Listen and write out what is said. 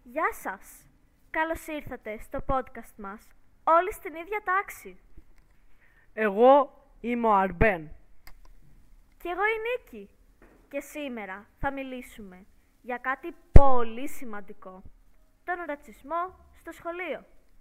Γεια σας! Καλώς ήρθατε στο podcast μας, όλοι στην ίδια τάξη. Εγώ είμαι ο Αρμπέν. Και εγώ η Νίκη. Και σήμερα θα μιλήσουμε για κάτι πολύ σημαντικό. Τον ρατσισμό στο σχολείο.